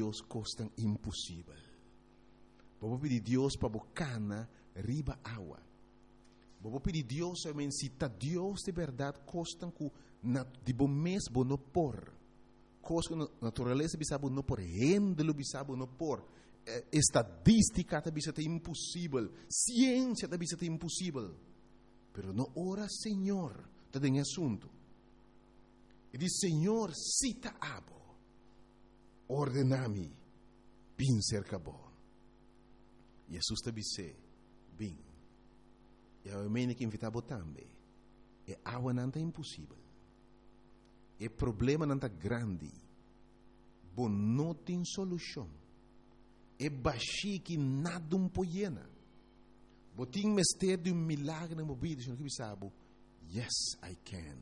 Deus coisa impossível. Vou pedir Deus para bocana riba água. Vou pedir Deus somente se tá Deus de verdade costa que de bom mês não por. Coisa que natureza bisabo não por, rendelo bisabo não por. Estadística tá bisa impossível, ciência tá bisa impossível. Pero no ora Senhor, tá tem assunto. E diz Senhor, cita abo. Ordenami, bin cerca bom. Jesus te disse, bem, e a mãe que invitava também, e água não é impossível, e problema não é grande, bom não tem solução, e baixi que nada pode, bom tem mestre de milagre na vida, que você sabe, yes I can,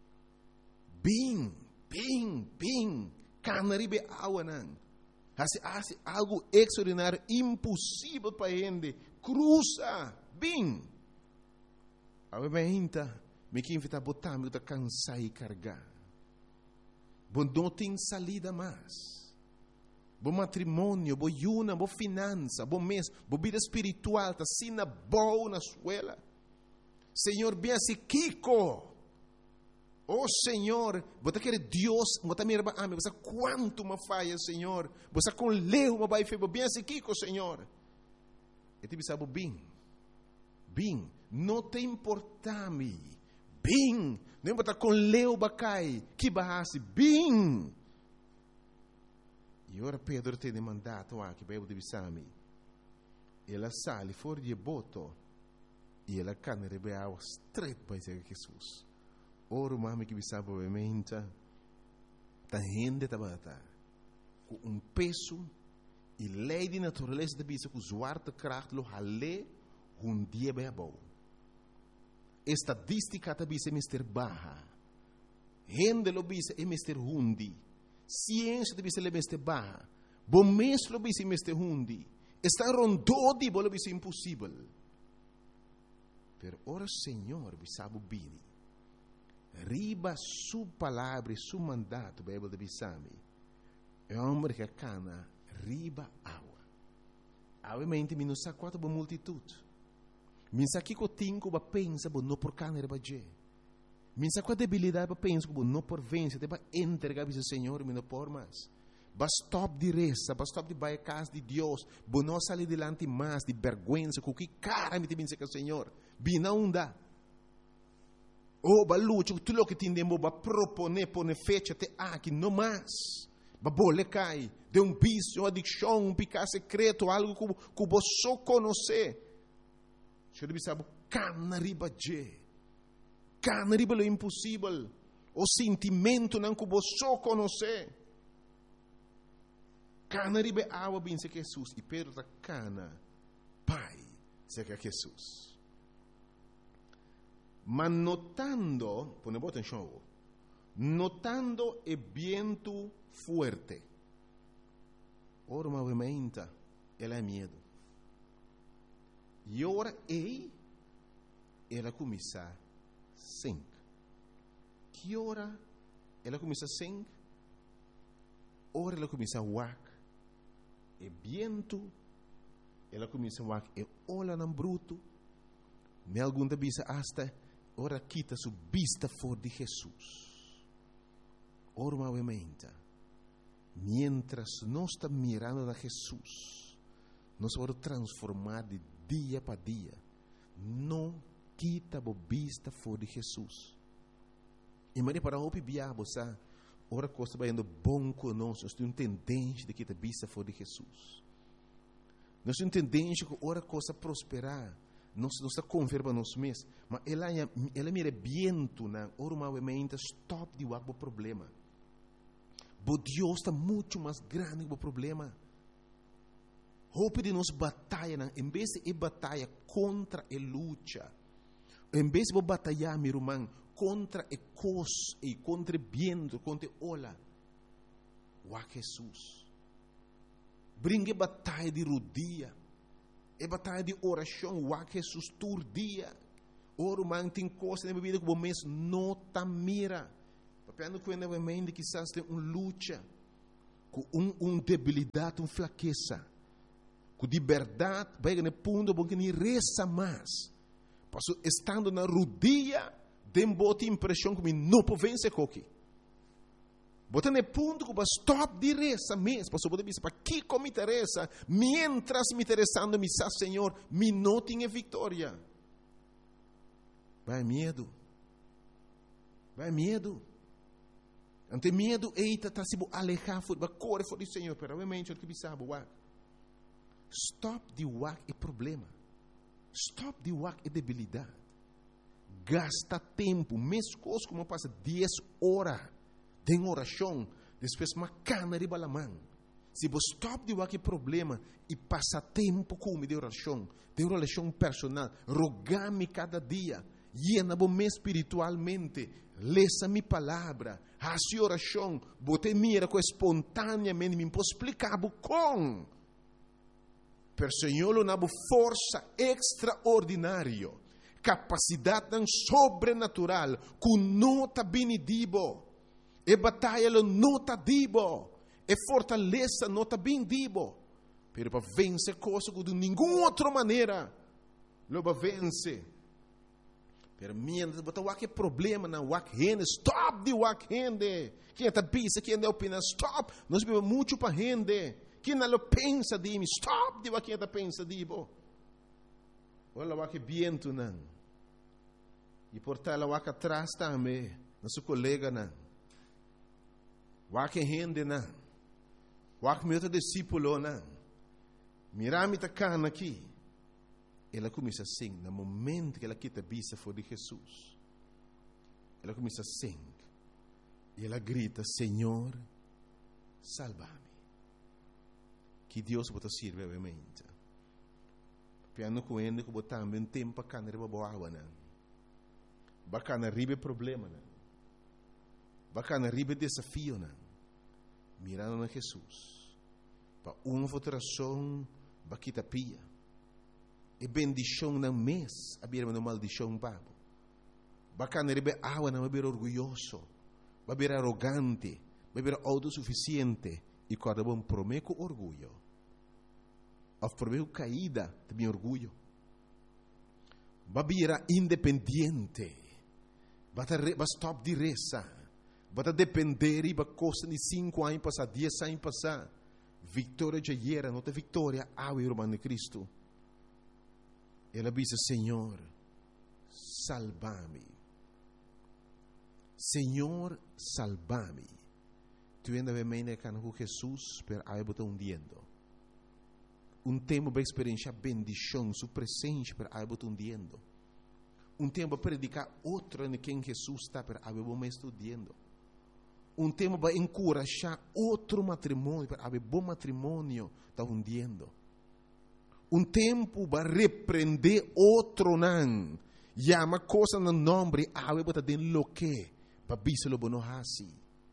bem, canaribe água não. Hace algo extraordinário, impossível para gente. Cruza, bem. Obviamente, me que invita a botar, me cansar e carregar. Bom, não tem salida mais. Bom matrimônio, bom yuna, bom finança, bom mês, bom vida espiritual, tá sina boa na escola. Senhor, bem assim, Kiko. Oh Senhor, você quer Deus, você me ama, você quanto me falha, Senhor, você com leu, me vai fazer bem assim, Kiko, Senhor. E te sabe bem, não te importa-me, bem, não importa com leu, bacai, que barrasse, bem. E ora Pedro te demandado, que vai te bisami, ela sale fora de boto, e ela cana rebe água straight para Jesus. Oro mami que bisaba obviamente ta gente tabata com peso e lei de natureza da bisa com zwarte kracht lo hale dia bem bom. Estadística da bisa mister baja. Gente lo bisa é mister hundi. Ciência da bisa le mister baja. Bom mês lo bisa mister hundi. Está rondo di bolo bisa impossível. Per ora Senhor bisabo bini. Riba su palavra, su mandato, Bíblia de Bissami, é homem que cana riba água. Obviamente, me não sabe quanto boa multitude. Me sabe que eu tenho que pensar, não por cana riba je. Me sabe qual debilidade para pensar, não por vencer, para entregar ao Senhor, me não por mais. Basta stop de reza, basta stop de baia casa de Deus, não sair delante mais de vergonha, com que cara me tem que o Senhor, bina unda. Oh, balucho, tu lo que tindemo ba propone pone fecha te aqui no mais. Ba bole cai de vício, adicção, picar secreto, algo que você só conhece. Você deve saber cana riba je. Cana riba lo impossível. O sentimento não que você só conhece. Cana riba água bem se Jesus e Pedro da cana. Pai, se que Jesus. Ma notando, ponemos atención, notando el viento fuerte, ora movimenta, ela é medo. E ora ela começa a sink. Que hora ela começa a sink? Ora ela começa a wak. E viento, ela começa a wak. E ola não bruto. Me algum da bisa hasta ora quita su vista for de Jesus. Ora movimenta. Mientras nós estamos mirando a Jesus, nós vamos transformar de dia para dia. Não quita a vista for de Jesus. E maneira para ouvir biabo, sabe? Ora coisa vai indo bom conosco. Nós temos tendência de quitar a vista for de Jesus. Nós temos tendência que ora coisa prosperar. Não está converba nos mesmos, mas ela mira viento na normalmente stop de o problema. Bo Deus está muito mais grande que o problema. Hope de nos batalha, em vez de batalha contra a luta, em vez de batalhar, meu irmão, contra a cos e contra o viento, contra a ola, o Jesus. Brinque batalha de rodia. É batalha de oração, o que Jesus todo dia. Oro man tem coisa na vida que o mês não tá mira. Papel quando o mente quizás tem luta. com debilidade, uma fraqueza, com liberdade, vai no ponto bom que nem reza mais. Passo estando na rodilha, dembote impressão que me não pode vencer coque. Bota no ponto que vai stop de reza mesmo. Passo pode dizer, para que me interessa? Mientras me interessando, me sa Senhor, me não tenho vitória. Vai medo. Vai medo. Ante medo, eita, tá se alejar, vai correr fora do Senhor. Pero obviamente, o que sabe, stop de wak é problema. Stop de wak é debilidade. Gasta tempo, mesmo coisa como passa 10 horas de oração, depois uma cana de balamão. Se você stop de wak é problema e passa tempo com de oração personal, rogar-me cada dia, llena-me espiritualmente, lesa minha palavra, faça oração, bote mira com espontaneamente, me posso explicar com. Per Senhor, uma força extraordinária, capacidade sobrenatural, com nota benedibo, e batalha nota dibo, e fortaleza nota bendibo, pero para vencer coisas que de nenhuma outra maneira, não vai vencer. Pero mientras botar o problema na rende, stop de rende. Quem está pensa, quem não opina, stop. Nós vivemos muito para rende. Quem não pensa de mim, stop de quem está pensa de mim. Olha o viento não. E portar o atrás também, nosso colega não. O rende não. O meu discípulo não. Mirar-me tá cana aqui. Ela começa assim, no momento que ela quita a vista fora de Jesus. Ela começa assim. E ela grita, Senhor, salva-me. Que Deus pode servir, obviamente. Piano com ele, que botar um tempo para canar para boa água, não. Bacana ribe problema, não. Bacana ribe desafio, não. Mirando na Jesus. Para uma votação, baquita pia. E bendição não mês, a bira uma maldição babo. Bacana rebe água não vai orgulhoso, vai vir arrogante, vai vir autossuficiente e quando bom prometo orgulho. Of prometo caída de meu orgulho. Vai vir independente, vai stop de reza, vai depender e vai costa de 5 anos passar, 10 anos passar. Vitória já era, não tem vitória, ao irmão de Cristo. Ela disse, Senhor, salva-me. Senhor, salva-me. Tu ainda vem me com Jesus, pero aí botou hundiendo. Tempo para experienciar bendição, sua presença, pero aí botou hundiendo. Tempo para predicar outro em quem Jesus está, pero aí botou me estudando. Tempo para encorajar outro matrimônio, pero aí bom matrimônio está hundiendo. Tempo para repreender outro não. Llama coisa no nome, ave bota den lo que, para biselo bono hasi.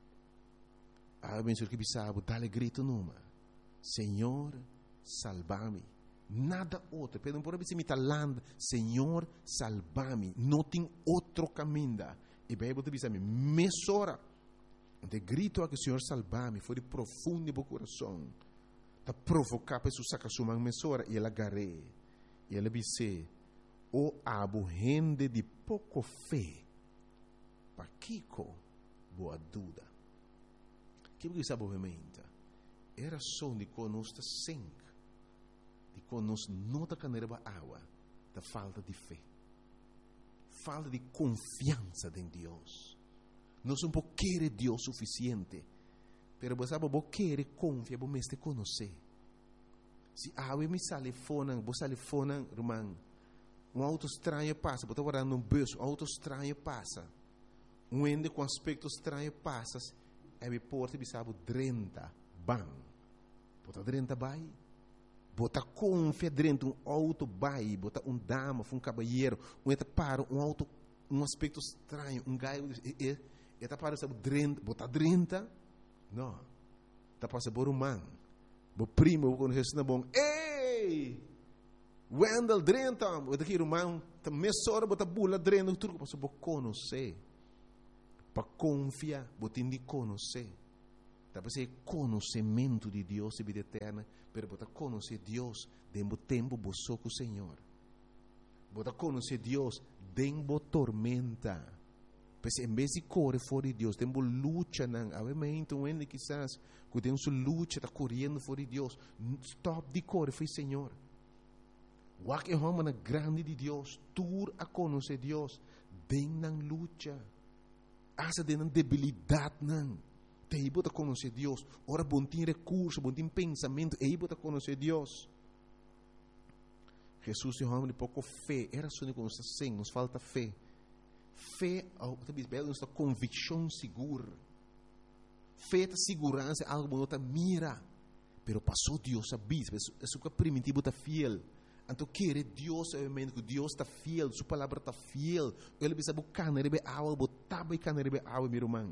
Ave Senhor que bisabo, dale grito numa. Senhor, salva-me. Nada outro. Pero não pode ser mitalando. Senhor, salva-me. Não tem outro caminho. E bem, botar bisame, mesora. De grito a que Senhor salva-me, foi de profundo no coração. Para provocar para sacar sua mão mesora e ela agarrei. E ela disse, o abo rende de pouco fé, para Kiko, boa dúvida. Que você sabe, obviamente, era só de conosco sem, de conosco não da caneira água, da falta de fé, falta de confiança em Deus. Nós não queremos Deus suficiente. Pero você sabe, você quer confiar, você conhecer. Se a água me sale fora, você sale fora, irmão, auto estranho passa, você está guardando bus, auto estranho passa, ende com aspecto estranho passa, é porta de sabe 30, bam, você 30 vai, você confia dentro auto vai, você dama, cavalheiro, você para auto, aspecto estranho, gaio, está para sabe 30, você 30. Não, está passando por man. O primo, quando Jesus não é bom, ei, Wendell drenta, o daqui irmão, está mesora, bota bula drenta, tudo passa por conhecer, para confiar, bota de conhecer. Talvez é conhecimento de Deus e vida eterna, pero bota conhecer Deus dentro do tempo você com o Senhor. Bota conhecer Deus dentro da tormenta. Pois em vez de correr fora de Deus, temos luta, não. Obviamente, um quizás, que temos luta, está correndo fora de Deus. Stop de correr, foi Senhor. O que é uma grande de Deus, tur a conhecer Deus, dentro da luta. Asa dentro da debilidade, não. Tem que conhecer Deus. Ora, bom tem recurso, bom tem pensamento, aí que conhecer Deus. Jesus é um homem de pouco fé. Era só que nos assim, nos falta fé. Fé, nos dá convicção segura. Fé é segurança, algo que não mira. Pero passou Deus a bis, é o que primitivo está fiel. Então, querer Deus, obviamente, que Deus está fiel, sua palavra está fiel. Ele precisa buscar, não é água, botar e não é água, meu irmão.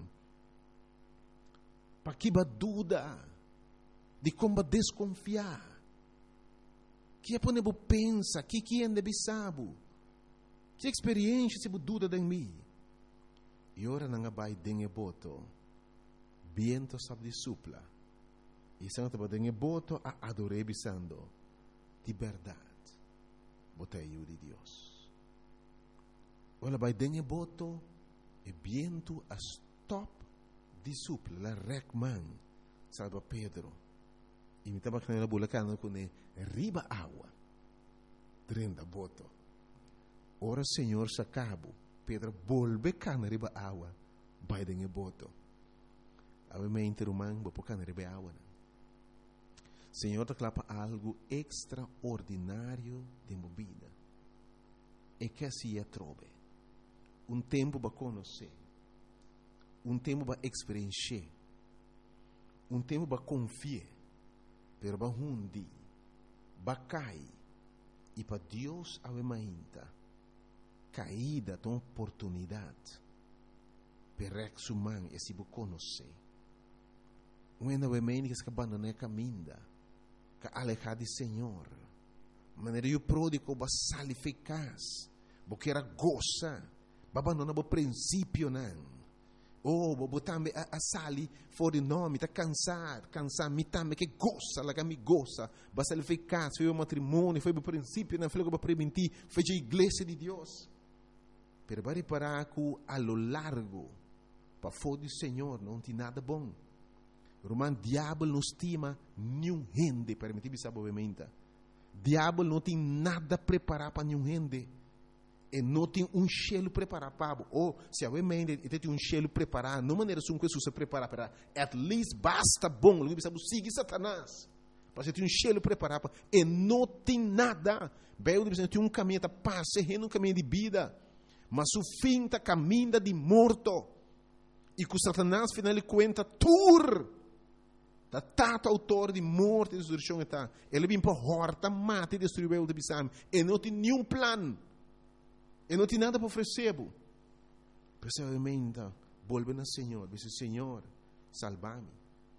Para que dúvida de como desconfiar. Que é para pensa, que é deve saber. Que experiência se dúvida de mim. E ora não vai dengue boto. Viento sabe de supla. E se não te dengue boto a adorar bisando. De verdade. Botei eu de Deus. Ora vai dengue boto e viento a stop de supla. La recman. Salva Pedro. E me estava com a bulacana com riba água. Drenda boto. Ora Senhor se acabou. Pedro volve cana riba água. Vai dengue boto. Obviamente romano vou cana riba água. Senhor te clapa algo extraordinário de movida. E que assim trove. Tempo para conhecer. Tempo para experienciar. Tempo para confiar. Pero para hundi, para cair. E para Deus avemainta. Caída de oportunidade. Per ex humano e se você conhecer. Quando avemainta que se abandona a caminda. Que alejar de Senhor. Maneira eu pródigo para salificaz. Porque era goza. Para abandonar o princípio não. Vou também a sali fora de nome, está cansar, me também que gosta, lá que me gosta, basta ele ficar, foi o matrimônio, foi o princípio, não foi o para prevenir, foi a igreja de Deus. Pero para reparar que a lo largo, para fora do Senhor, não tem nada bom. O diabo não estima nenhum gente, permitir me saber obviamente. Diabo não tem nada preparado para nenhum gente. E não tem cheiro preparado para ou se a mente tem cheiro preparado, não maneira que Jesus se prepara para at least basta bom, ele precisa seguir Satanás. Para ter cheiro preparado e não tem nada. Bem, ele tem caminho de paz, um caminho de vida, mas o fim está caminho de morto. E com Satanás final ele conta tur. Da tato autor de morte e destruição está. Ele vem para horta, mata e destruir o de bisam. E não tem nenhum plano. E não tem nada para oferecer. Pessoalmente, volve ao Senhor. Diz: Senhor, salva-me.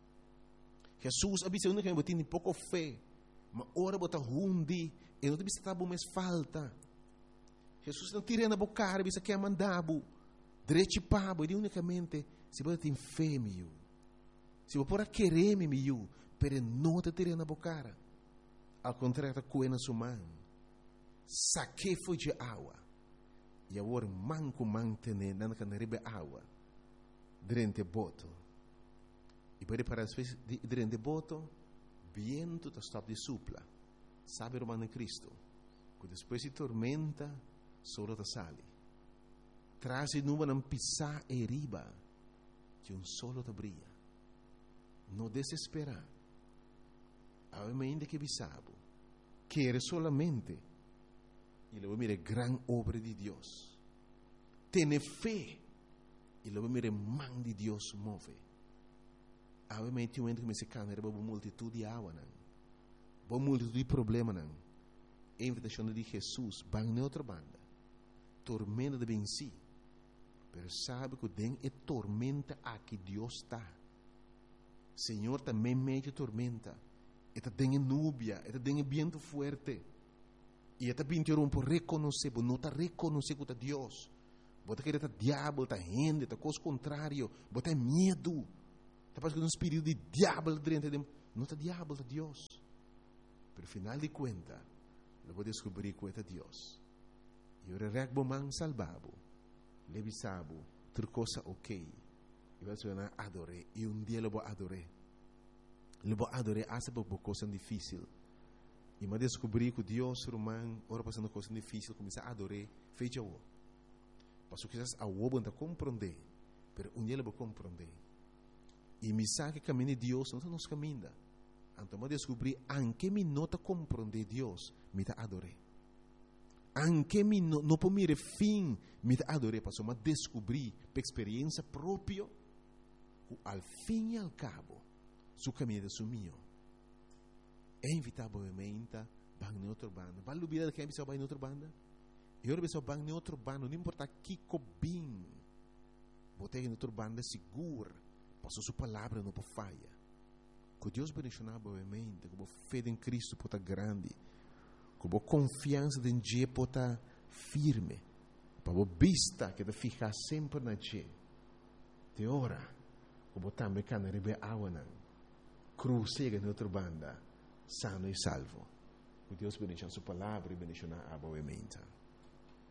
Jesus avisa que eu tenho pouco fé. Mas ora bota hundi. E não te precisa estar mais falta. Jesus não tira na boca. Diz que é mandado. Direito pabo. E unicamente, se você tem fé, meu. Se você pode querer, meu. Pero não te tira na boca. Ao contrário, está coendo a sua mão. Saque foi de água. E agora manco mantener na canaribe água durante boto. E pode parar durante boto, viento está stop de supla. Sabe romano em Cristo? Que depois de tormenta, solo te sale. Traz e nuvem não pisar e riba, que solo te brilha. Não desesperar. Obviamente que bisabo. Quer solamente. E luego mire gran obra de Dios. Tiene fe. E luego mire man de Dios move. Obviamente, um ente que me se cana, era uma multitud de água, não. Uma multitud de problema, não. A invitação de Jesus, vai em outra banda. Tormenta de venci. Pero sabe que tem é tormenta aqui Deus está. Senhor também meio tormenta. Eta tem núbia, eta tem vento forte. E está pintou por reconhecer, não está reconhecer que está Deus. Bota que está diabo, está gente, está coisa contrário, bota medo. Tapos que um espírito de diabo dentro de não é diabo, é Deus. Pero final de conta, eu vou descobrir que é Deus. E eu regbo man salvabo, levisabo, ter coisa ok. E vai ser adoré. E dia eu vou adoré. Eu vou adoré hasta por coisa difícil. E eu descobri que Deus, romano, ora passando coisa difícil, começa a adorar, fecha o. Passo que a o não compreender, pero dia eu vou compreender. E me sabe que caminho de Deus não nos caminha. Então eu descobri, anche me nota compreender Deus, me ta adoré. Anche me não por mire fim, me ta adoré, passo eu descobri, por experiência própria, al fim e al cabo, su caminho é mio. É invitavelmente bang em outra banda. Vale o vida que é bang em outra banda? Eu rebeso bang em outra banda, não importa que cobim. Botei em outra banda seguro, passou sua palavra não pode falha. Que Deus bendicionar boamente, com fé em Cristo pode estar grande, com confiança em Deus pode estar firme, para vista que te ficar sempre na Deus. Te ora, com também que não rebe água, crucega em outra banda, sano e salvo. Que Deus bendicionar sua palavra e bendicionar boamente.